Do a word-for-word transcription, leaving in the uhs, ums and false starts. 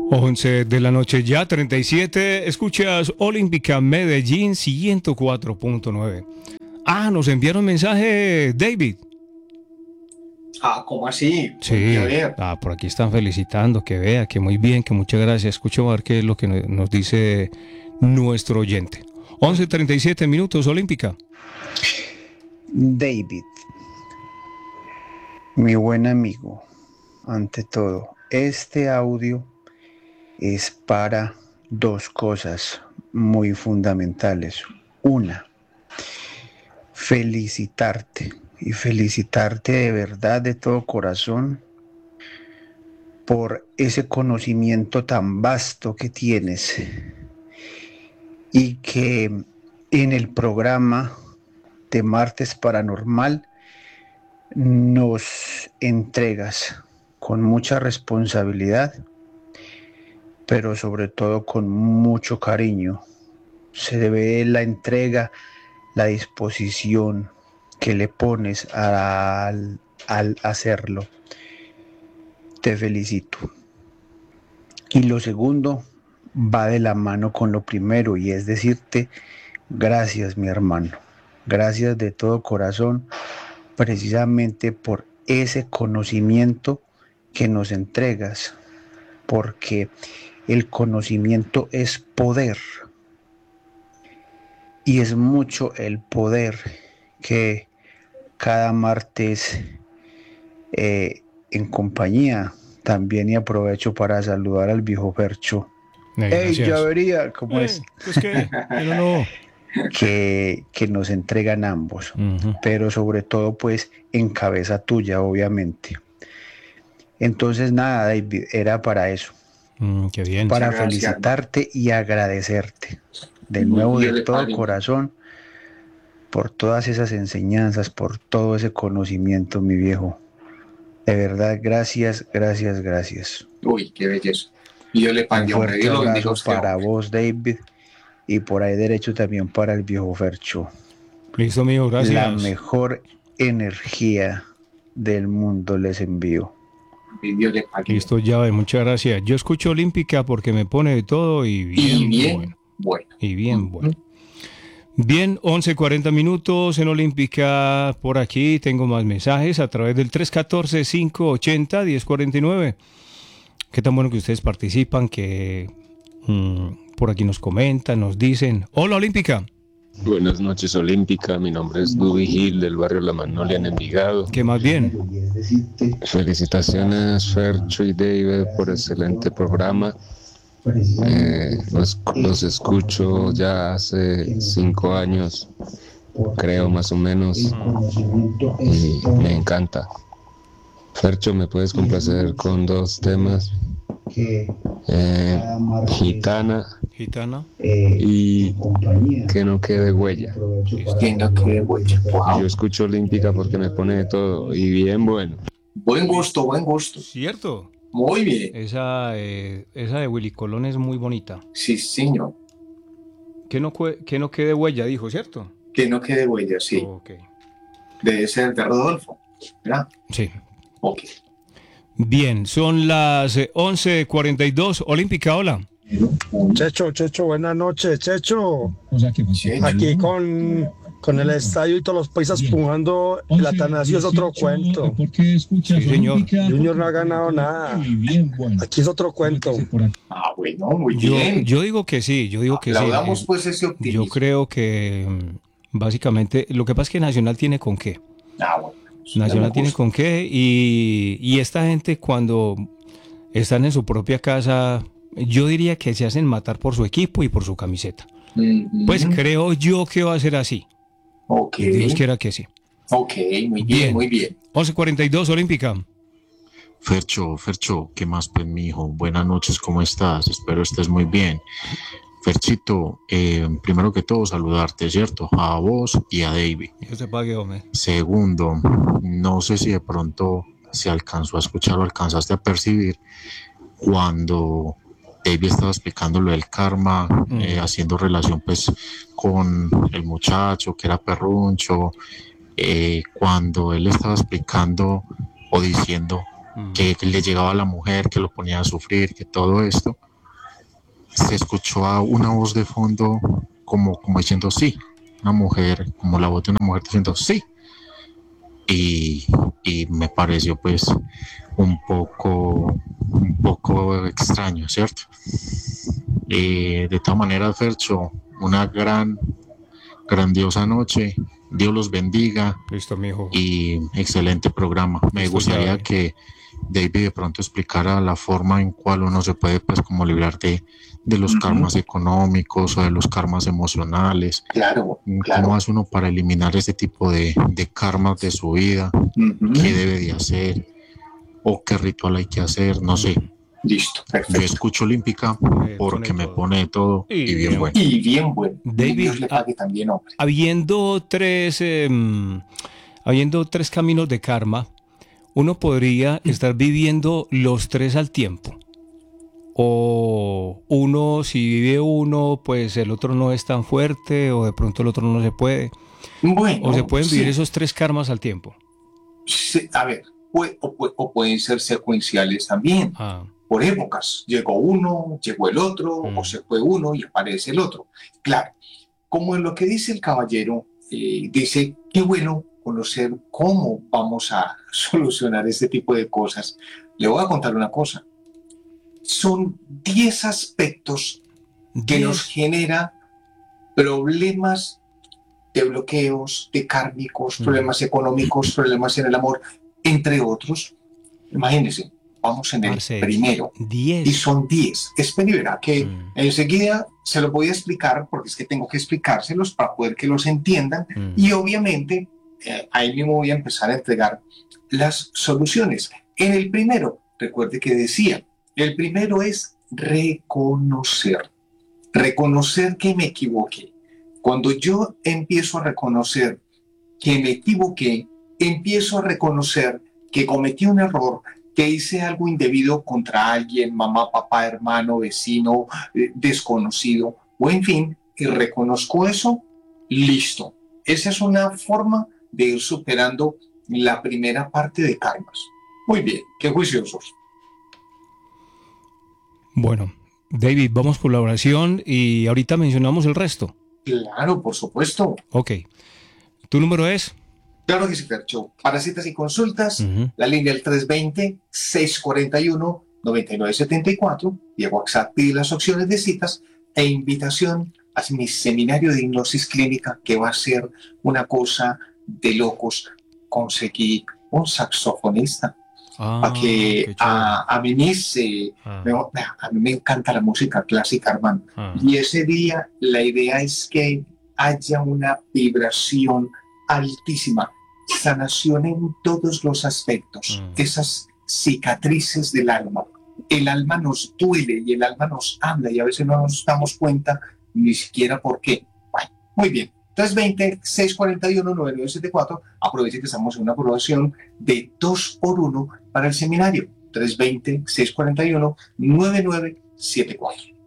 once de la noche ya, treinta y siete. Escuchas Olímpica Medellín ciento cuatro punto nueve. Ah, nos enviaron mensaje, David. Ah, ¿cómo así? Sí, ah, por aquí están felicitando, que vea, que muy bien, que muchas gracias. Escucho a ver qué es lo que nos dice nuestro oyente. once treinta y siete minutos, Olímpica. David, mi buen amigo, ante todo, este audio es para dos cosas muy fundamentales. Una, felicitarte y felicitarte de verdad, de todo corazón, por ese conocimiento tan vasto que tienes y que en el programa de Martes Paranormal nos entregas con mucha responsabilidad, pero sobre todo con mucho cariño. Se ve la entrega, la disposición que le pones al, al hacerlo. Te felicito. Y lo segundo va de la mano con lo primero, y es decirte gracias, mi hermano. Gracias de todo corazón, precisamente por ese conocimiento que nos entregas, porque el conocimiento es poder, y es mucho el poder que cada martes eh, en compañía también, y aprovecho para saludar al viejo Fercho. ¡Ey, Llavería! ¿Cómo eh, es? Pues que, pero no. que, que nos entregan ambos, uh-huh. Pero sobre todo pues en cabeza tuya, obviamente. Entonces nada, David, era para eso, mm, qué bien, para felicitarte gracias. Y agradecerte de nuevo de todo padre. Corazón por todas esas enseñanzas, por todo ese conocimiento, mi viejo. De verdad, gracias, gracias, gracias. Uy, qué belleza. Y yo le pagué un fuerte abrazo para vos, David. Y por ahí derecho también para el viejo Fercho. Listo, amigo, gracias. La mejor energía del mundo les envío. Listo, ya, muchas gracias. Yo escucho Olímpica porque me pone de todo y bien, y bien bueno. bueno. Y bien bueno. Bien, once cuarenta minutos en Olímpica. Por aquí tengo más mensajes a través del tres uno cuatro, cinco ocho cero, uno cero cuatro nueve. Qué tan bueno que ustedes participan, que... Mmm, por aquí nos comentan, nos dicen, hola Olímpica. Buenas noches Olímpica, mi nombre es Duby Gil del barrio La Magnolia en Envigado. ¿Qué más bien? Felicitaciones Fercho y David por excelente programa. Eh, los, los escucho ya hace cinco años, creo más o menos, y me encanta. Fercho, ¿me puedes complacer con dos temas? Eh, gitana, gitana y que no quede huella. Que no quede huella. Wow. Yo escucho Olímpica porque me pone de todo y bien bueno. Buen gusto, buen gusto. Cierto. Muy bien. Esa, eh, esa de Willy Colón es muy bonita. Sí, señor. Que no, que no quede huella, dijo, ¿cierto? Que no quede huella, sí. Okay. Debe ser de Rodolfo, ¿verdad? Sí. Ok. Bien, son las once cuarenta y dos. Olímpica, hola. Checho, Checho, buenas noches, Checho. Aquí con, con el estadio y todos los paisas pujando, el Atanasio es otro cuento. Sí, señor. Junior no ha ganado nada. Aquí es otro cuento. Ah, bueno, muy yo, bien. Yo digo que sí, yo digo que sí. Aplaudamos pues ese optimismo. Yo creo que básicamente, lo que pasa es que Nacional tiene con qué. Ah, bueno. Nacional tiene con qué, y, y esta gente cuando están en su propia casa, yo diría que se hacen matar por su equipo y por su camiseta. Mm-hmm. Pues creo yo que va a ser así. Ok. Dios quiera que sí. Ok, muy bien, bien. muy bien. once cuarenta y dos, Olímpica. Fercho, Fercho, ¿qué más pues, mijo? Buenas noches, ¿cómo estás? Espero estés muy bien. Ferchito, eh, primero que todo saludarte, ¿cierto? A vos y a David. Dios te pague, hombre. Segundo, no sé si de pronto se alcanzó a escuchar o alcanzaste a percibir cuando David estaba explicando lo del karma, mm. eh, haciendo relación pues con el muchacho que era perruncho, eh, cuando él estaba explicando o diciendo mm. que, que le llegaba a la mujer, que lo ponía a sufrir, que todo esto, se escuchó a una voz de fondo como, como diciendo sí, una mujer, como la voz de una mujer diciendo sí. Y, y me pareció pues un poco, un poco extraño, ¿cierto? Eh, de todas maneras, Fercho, una gran, grandiosa noche. Dios los bendiga. Listo, mijo. Y excelente programa. Me Listo, gustaría ya, que David de pronto explicara la forma en cual uno se puede pues como librar de, de los uh-huh. karmas económicos o de los karmas emocionales. Claro, claro. ¿Cómo hace uno para eliminar ese tipo de, de karmas de su vida? Uh-huh. ¿Qué debe de hacer? ¿O qué ritual hay que hacer? No sé. Listo, perfecto. Yo escucho Olímpica porque me pone de todo y, y bien bueno. Y bien bueno. David, Dios le pague también, hombre. Habiendo tres, eh, habiendo tres caminos de karma, uno podría estar viviendo los tres al tiempo. O uno, si vive uno, pues el otro no es tan fuerte, o de pronto el otro no se puede. Bueno, o se pueden vivir sí. esos tres karmas al tiempo. Sí, a ver, puede, o, o pueden ser secuenciales también. Ah. Por épocas, llegó uno, llegó el otro, mm. o se fue uno y aparece el otro. Claro, como en lo que dice el caballero, eh, dice, qué bueno conocer cómo vamos a solucionar este tipo de cosas. Le voy a contar una cosa. Son diez aspectos que diez. Nos genera problemas de bloqueos, de kármicos, mm. problemas económicos, problemas en el amor, entre otros. Imagínense. Vamos en el Marce, primero. diez. Y son diez. Espera y verá que mm. enseguida se lo voy a explicar porque es que tengo que explicárselos para poder que los entiendan. Mm. Y obviamente eh, ahí mismo voy a empezar a entregar las soluciones. En el primero, recuerde que decía, el primero es reconocer. Reconocer que me equivoqué. Cuando yo empiezo a reconocer que me equivoqué, empiezo a reconocer que cometí un error, que hice algo indebido contra alguien, mamá, papá, hermano, vecino, eh, desconocido, o en fin, y reconozco eso, listo. Esa es una forma de ir superando la primera parte de karmas. Muy bien, qué juiciosos. Bueno, David, vamos por la oración y ahorita mencionamos el resto. Claro, por supuesto. Ok. ¿Tu número es? Claro que sí, Fercho. Para citas y consultas, uh-huh. la línea el tres veinte, seiscientos cuarenta y uno, noventa y nueve setenta y cuatro y a WhatsApp pide las opciones de citas e invitación a mi seminario de hipnosis clínica que va a ser una cosa de locos. Conseguí un saxofonista ah, para que a, a mí me, se, ah. me, a mí me encanta la música clásica, hermano. Ah. Y ese día la idea es que haya una vibración altísima, sanación en todos los aspectos, mm. esas cicatrices del alma. El alma nos duele y el alma nos habla y a veces no nos damos cuenta ni siquiera por qué. Bueno, muy bien. tres veinte, seiscientos cuarenta y uno, noventa y nueve setenta y cuatro. Aprovechen que estamos en una aprobación de dos por uno para el seminario. tres veinte, seiscientos cuarenta y uno, noventa y nueve setenta y cuatro.